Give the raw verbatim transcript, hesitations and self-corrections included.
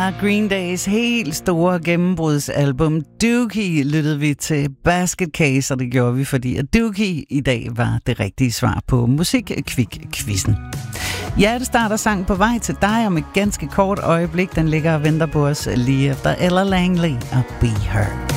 Green Days helt store gennembrudsalbum Dookie lyttede vi til Basket Case, og det gjorde vi, fordi at Dookie i dag var det rigtige svar på Musikkvik-quizzen. Hjertestarter sang på vej til dig om et ganske kort øjeblik. Den ligger og venter på os lige efter Ella Langley og Be Her.